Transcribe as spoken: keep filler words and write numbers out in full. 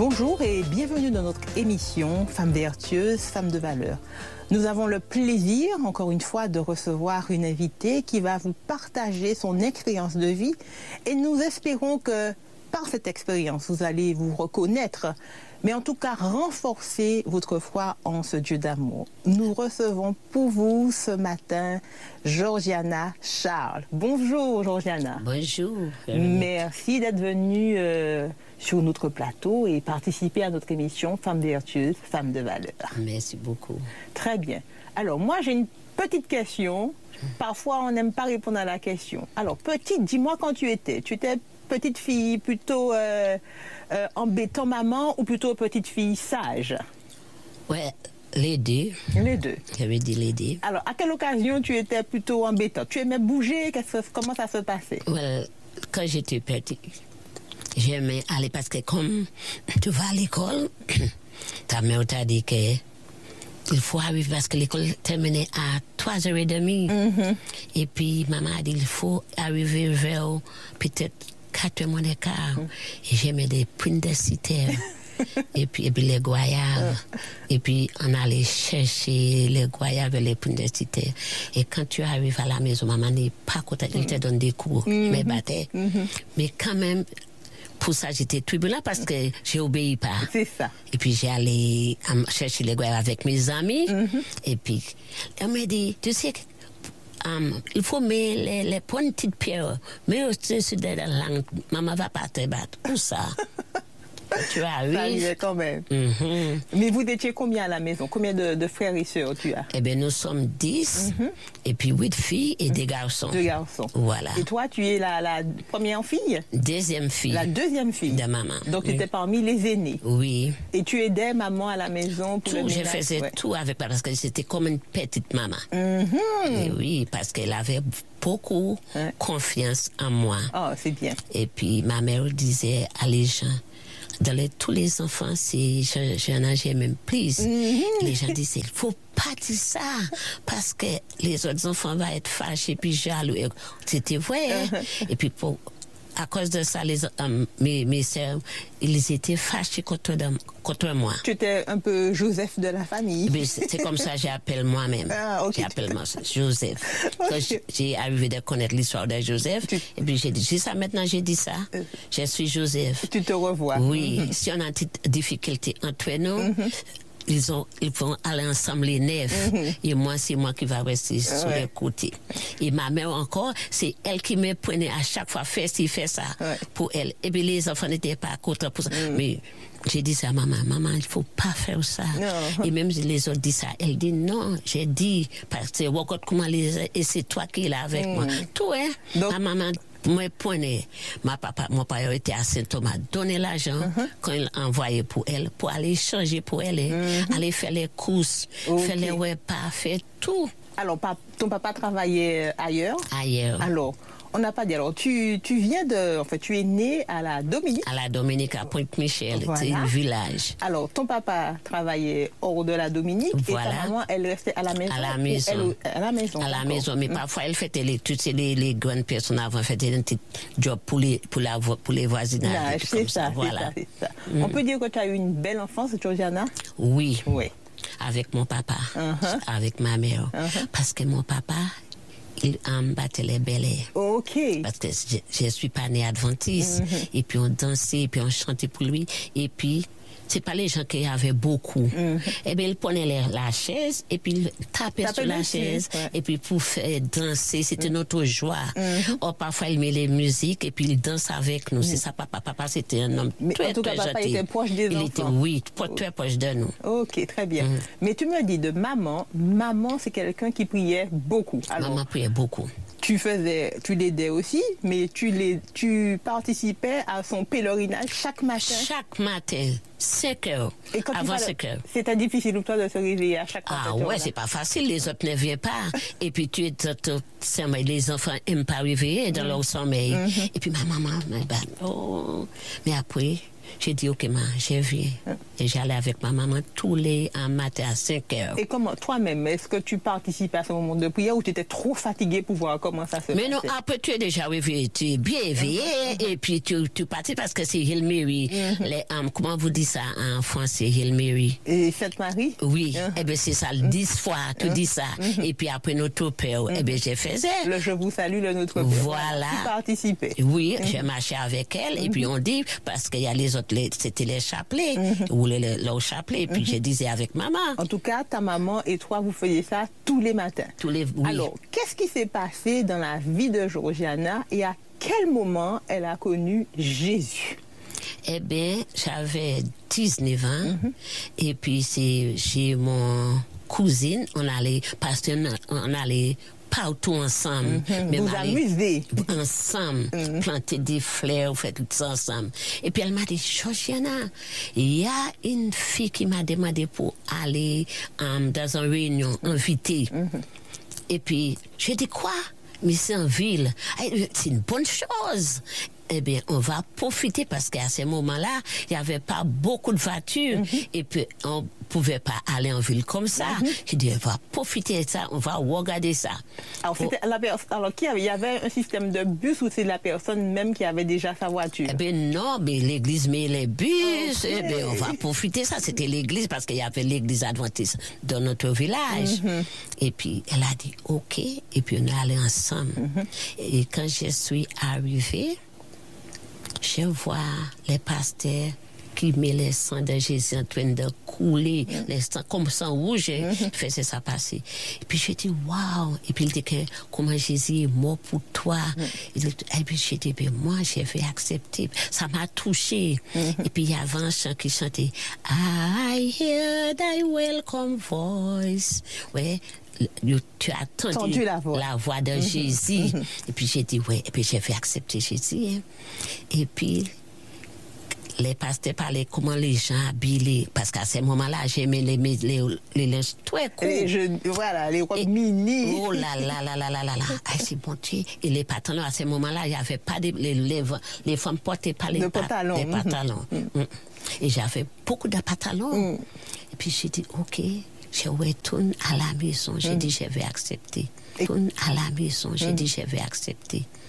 Bonjour et bienvenue dans notre émission Femmes vertueuses, Femmes de valeur. Nous avons le plaisir, encore une fois, de recevoir une invitée qui va vous partager son expérience de vie et nous espérons que par cette expérience, vous allez vous reconnaître, mais en tout cas renforcer votre foi en ce Dieu d'amour. Nous recevons pour vous ce matin Georgiana Charles. Bonjour Georgiana. Bonjour. Merci d'être venue euh, sur notre plateau et participer à notre émission Femmes vertueuses, Femmes de valeur. Merci beaucoup. Très bien. Alors moi j'ai une petite question. Parfois on n'aime pas répondre à la question. Alors petite, dis-moi quand tu étais. Tu étais petite fille plutôt euh, euh, embêtant maman ou plutôt petite fille sage? Ouais, les deux. Les deux. J'avais dit les deux. Alors, à quelle occasion tu étais plutôt embêtante? Tu aimais bouger? Qu'est-ce, comment ça se passait? Ouais, quand j'étais petite, j'aimais aller parce que comme tu vas à l'école, ta mère t'a dit que il faut arriver parce que l'école terminait à trois heures trente. Mm-hmm. Et puis, maman a dit il faut arriver vers peut-être quatre mois d'écart. Mm. Et j'aimais des punicitaires. et, puis, et puis les goyaves. et puis, on allait chercher les goyaves et les punicitaires. Et quand tu arrives à la maison, maman n'est pas contente. Mm. Il te donne des coups, mm-hmm. mais battait. Mm-hmm. Mais quand même, pour ça, j'étais turbulent parce que j'ai obéi pas. C'est ça. Et puis, j'ai allé chercher les goyaves avec mes amis. Mm-hmm. Et puis, elle m'a dit, tu sais, Um, il faut mettre les, les petites pierres. Mais au-dessus de la langue, maman va pas te battre. Où ça? Tu as ça y est quand même. Mm-hmm. Mais vous étiez combien à la maison? Combien de, de frères et sœurs tu as? Eh bien, nous sommes dix, mm-hmm. et puis huit filles et mm-hmm. des garçons. Deux garçons. Voilà. Et toi, tu es la, la première fille? Deuxième fille. La deuxième fille? De maman. Donc, oui. tu étais parmi les aînés? Oui. Et tu aidais maman à la maison pour tout, le ménage? Je faisais ouais. tout avec elle parce que c'était comme une petite maman. Mm-hmm. Et oui, parce qu'elle avait beaucoup ouais. confiance en moi. Oh, c'est bien. Et puis, ma mère disait à les gens, dans les, tous les enfants, si je, je n'en ai même plus, mm-hmm. les gens disaient, il ne faut pas dire ça, parce que les autres enfants vont être fâchés, puis jaloux. C'était vrai. Uh-huh. Et puis, pour, à cause de ça, les, um, mes, mes sœurs, ils étaient fâchés contre, de, contre moi. Tu étais un peu Joseph de la famille. Mais c'est comme ça que j'appelle moi-même. Ah, okay. J'appelle moi Joseph. Quand okay. j'ai arrivé à connaître l'histoire de Joseph, tu... et puis j'ai dit, j'ai ça maintenant, j'ai dit ça. Euh... Je suis Joseph. Tu te revois. Oui. Mm-hmm. Si on a une petite difficulté entre nous, mm-hmm. Ils, ont, ils vont aller ensemble les neuf. Mm-hmm. Et moi, c'est moi qui va rester ouais. sur le côté. Et ma mère encore, c'est elle qui me prenait à chaque fois, fait ci, fait ça ouais. pour elle. Et puis les enfants n'étaient pas contents pour ça. Mm. Mais j'ai dit ça à maman, maman, il ne faut pas faire ça. No. Et même les autres disent ça. Elle dit non, j'ai dit, parce que comment les, et c'est toi qui es là avec mm. moi. Tout, hein? Donc, ma maman, moi, prenais, ma papa, mon père était à Saint-Thomas, donner l'argent uh-huh. quand il envoyait pour elle, pour aller changer pour elle, uh-huh. aller faire les courses, okay. faire les repas, faire tout. Alors, ton papa travaillait ailleurs? Ailleurs. Alors, on n'a pas dit. Alors, tu, tu viens de. En fait, tu es né à la Dominique. À la Dominique, à Pointe-Michel, voilà. C'est un village. Alors, ton papa travaillait hors de la Dominique voilà. Et ta maman, elle restait à la maison. À la maison. Elle, à la maison. À la maison. Mais mmh. parfois, elle faisait les, toutes les, les grandes personnes avant, faisaient un petit job pour les, pour la, pour les voisinages. C'est ça, ça. Voilà. C'est ça, c'est ça. Mmh. On peut dire que tu as eu une belle enfance, Georgiana? Oui. Oui. Avec mon papa, uh-huh. avec ma mère. Uh-huh. Parce que mon papa, il en battait les belles. Ok. Parce que je ne suis pas née adventiste. Mm-hmm. Et puis on dansait, et puis on chantait pour lui. Et puis, c'est pas les gens qui avaient beaucoup. Mm-hmm. Et bien, il prenait la, la chaise, et puis il tapait Tape sur la chaise. Ouais. Et puis pour faire danser, c'était mm-hmm. notre joie. Mm-hmm. Or, parfois, il met les musiques, et puis il danse avec nous. Mm-hmm. C'est ça, papa. Papa, c'était un homme Mais très, en tout cas, très papa gentil. était proche des il enfants. Était, oui, très proche de nous. Ok, très bien. Mm-hmm. Mais tu me dis de maman, maman, c'est quelqu'un qui priait beaucoup. Alors, maman priait beaucoup. Tu faisais, tu l'aidais aussi, mais tu, les, tu participais à son pèlerinage chaque matin. Chaque matin, cinq heures. Et quand avant cinq heures. C'était difficile pour toi de se réveiller à chaque matin. Ah ouais, c'est pas facile, les autres ne viennent pas. Et puis tu es les enfants n'aiment pas réveiller dans mm. leur sommeil. Mm-hmm. Et puis ma maman me bat. Oh. Mais après, J'ai dit, ok, maman, je viens. Et j'allais avec ma maman tous les un matin à cinq heures. Et comment, toi-même, est-ce que tu participais à ce moment de prière ou tu étais trop fatiguée pour voir comment ça se passait? Mais non, après, tu es déjà réveillé, tu es bien éveillé, mm-hmm. et puis tu, tu partis parce que c'est Hail Mary. Mm-hmm. Les, um, comment vous dites ça en français, Hail Mary? Et Sainte Marie? Oui, mm-hmm. eh bien, c'est ça, mm-hmm. dix fois, tu mm-hmm. dis ça. Mm-hmm. Et puis après, Notre Père, mm-hmm. eh bien, je faisais. Le Je vous salue, le Notre Père. Voilà. Tu participais. Oui, mm-hmm. j'ai marché avec elle, mm-hmm. et puis on dit, parce qu'il y a les autres, les, c'était les chapelets, mm-hmm. ou les, les, les chapelets, et puis mm-hmm. je disais avec maman. En tout cas, ta maman et toi, vous faisiez ça tous les matins. Tous les, oui. Alors, qu'est-ce qui s'est passé dans la vie de Georgiana et à quel moment elle a connu Jésus? Eh bien, j'avais dix-neuf ans, mm-hmm. et puis c'est chez mon cousine, on allait, parce qu'on on allait partout ensemble. Mm-hmm. Même vous amusez. Ensemble, mm-hmm. planter des fleurs, faire tout ça ensemble. Et puis elle m'a dit, Georgiana, il y a une fille qui m'a demandé pour aller um, dans une réunion, invitée. Mm-hmm. Et puis, j'ai dit, quoi? Mais c'est en ville. C'est une bonne chose. Eh bien, on va profiter parce qu'à ce moment-là, il n'y avait pas beaucoup de voitures mm-hmm. et puis on ne pouvait pas aller en ville comme ça. Mm-hmm. Je dis, on va profiter de ça, on va regarder ça. Alors, oh. la alors qui avait, il y avait un système de bus ou c'est la personne même qui avait déjà sa voiture? Eh bien, non, mais l'église met les bus. Okay. Eh bien, on va profiter de ça. C'était l'église parce qu'il y avait l'église adventiste dans notre village. Mm-hmm. Et puis, elle a dit, OK. Et puis, on est allés ensemble. Mm-hmm. Et quand je suis arrivée, je vois les pasteurs qui mettent le sang de Jésus en train de couler, mm. les sang, comme sang rouge, mm-hmm. faisait ça passer. Et puis j'ai dit, waouh! Et puis il dit que comment Jésus est mort pour toi. Mm. Il dit, et puis j'ai dit, ben, moi, je vais accepter. Ça m'a touché. Mm-hmm. Et puis il y avait un chant qui chantait, I hear thy welcome voice. Ouais. Tu as entendu la voix, la voix de mm-hmm. Jésus. Mm-hmm. Et puis j'ai dit, ouais, et puis j'ai fait accepter Jésus. Hein. Et puis, les pasteurs parlaient comment les gens habillent. Parce qu'à ce moment-là, j'aimais les, les, les, les linges très courts. Les jeux, voilà, les robes mini. Oh là là là là là là là. Ah, c'est bon Dieu. Et les pantalons, à ce moment-là, il n'y avait pas de. Les, les, les femmes portaient pas les de pantalons. Des pantalons. Mm-hmm. Mm. Et j'avais beaucoup de pantalons. Mm. Et puis j'ai dit, OK. Je retourne à la maison. J'ai mm. dit, je vais accepter. Retourne à la maison. J'ai mm. dit, je vais accepter.